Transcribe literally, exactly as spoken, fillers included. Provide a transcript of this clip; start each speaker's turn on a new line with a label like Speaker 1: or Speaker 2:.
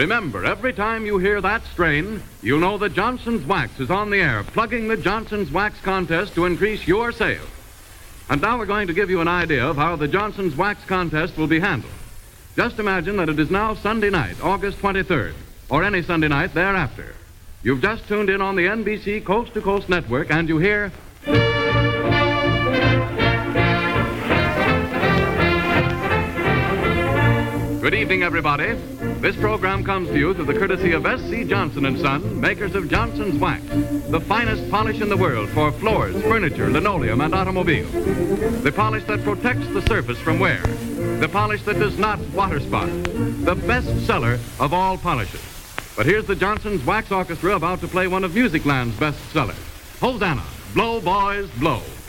Speaker 1: Remember, every time you hear that strain, you'll know that Johnson's Wax is on the air, plugging the Johnson's Wax contest to increase your sales. And now we're going to give you an idea of how the Johnson's Wax contest will be handled. Just imagine that it is now Sunday night, August twenty-third, or any Sunday night thereafter. You've just tuned in on the N B C Coast to Coast Network, and you hear... Good evening, everybody. This program comes to you through the courtesy of S C Johnson and Son, makers of Johnson's Wax, the finest polish in the world for floors, furniture, linoleum, and automobiles. The polish that protects the surface from wear. The polish that does not water spot. The best seller of all polishes. But here's the Johnson's Wax Orchestra about to play one of Musicland's best sellers. Hosanna, Blow, Boys, Blow.